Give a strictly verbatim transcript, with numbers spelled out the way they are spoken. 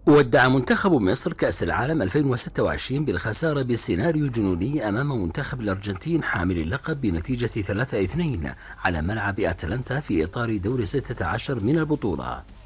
ودع منتخب مصر كأس العالم ألفين وستة وعشرين بالخسارة بسيناريو جنوني أمام منتخب الأرجنتين حامل اللقب بنتيجة ثلاثة اثنين على ملعب أتلانتا في إطار دور ستة عشر من البطولة.